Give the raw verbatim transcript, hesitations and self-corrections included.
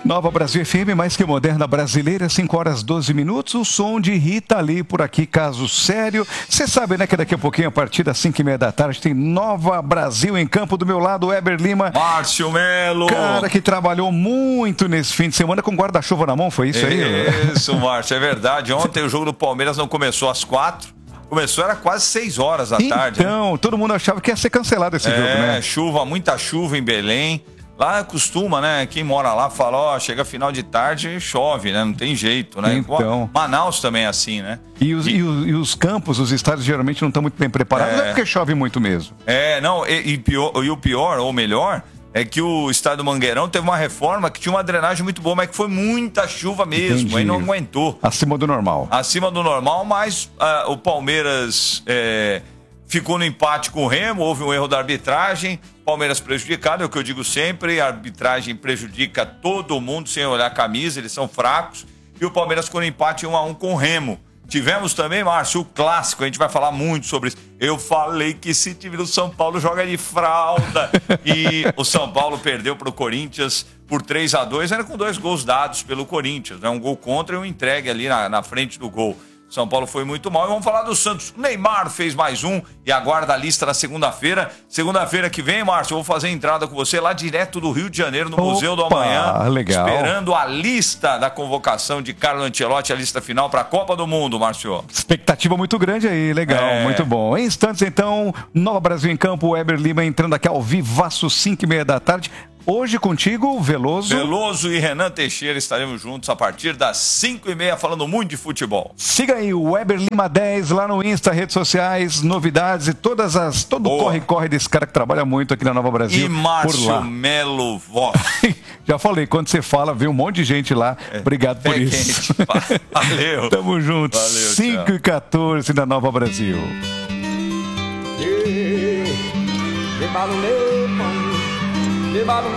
Nova Brasil F M, mais que moderna brasileira, cinco horas doze minutos. O som de Rita Lee por aqui, caso sério. Você sabe, né, que daqui a pouquinho, a partir das cinco e meia da tarde, tem Nova Brasil em campo. Do meu lado, Weber Lima. Márcio Melo. Cara que trabalhou muito nesse fim de semana com guarda-chuva na mão, foi isso aí? Isso, Márcio, é verdade. Ontem o jogo do Palmeiras não começou às quatro. Começou, era quase seis horas da então, tarde. Então, né? Todo mundo achava que ia ser cancelado esse é, jogo, né? chuva, muita chuva em Belém. Lá costuma, né? Quem mora lá fala, ó, chega final de tarde chove, né? Não tem jeito, né? Então. Manaus também é assim, né? E os, e... E os, e os campos, os estádios geralmente não estão muito bem preparados, é, é porque chove muito mesmo. É, não, e, e, pior, e o pior, ou melhor, é que o estádio Mangueirão teve uma reforma que tinha uma drenagem muito boa, mas que foi muita chuva mesmo, Entendi. Aí não aguentou. Acima do normal. Acima do normal, mas uh, o Palmeiras... É... ficou no empate com o Remo, houve um erro da arbitragem, Palmeiras prejudicado, é o que eu digo sempre, a arbitragem prejudica todo mundo sem olhar a camisa, eles são fracos, e o Palmeiras ficou no empate um a um com o Remo. Tivemos também, Márcio, o clássico, a gente vai falar muito sobre isso. Eu falei que esse time do São Paulo joga de fralda, e o São Paulo perdeu para o Corinthians por três a dois, era com dois gols dados pelo Corinthians, né? Um gol contra e um entregue ali na, na frente do gol. São Paulo foi muito mal. E vamos falar do Santos. O Neymar fez mais um e aguarda a lista na segunda-feira. Segunda-feira que vem, Márcio, eu vou fazer a entrada com você lá direto do Rio de Janeiro, no Opa, Museu do Amanhã. Legal. Esperando a lista da convocação de Carlo Ancelotti, a lista final para a Copa do Mundo, Márcio. Expectativa muito grande aí, legal, é... muito bom. Em instantes, então, Nova Brasil em campo, Weber Lima entrando aqui ao vivaço, cinco e meia da tarde. Hoje contigo, Veloso. Veloso e Renan Teixeira estaremos juntos a partir das cinco e meia falando muito de futebol. Siga aí o Weber Lima dez lá no Insta, redes sociais, novidades e todas as, todo o corre-corre desse cara que trabalha muito aqui na Nova Brasil. E Márcio Melo Voz. Já falei, quando você fala, vem um monte de gente lá. É, Obrigado por é isso. Quente. Valeu. Tamo juntos. Valeu, cinco e quatorze na Nova Brasil. Yeah.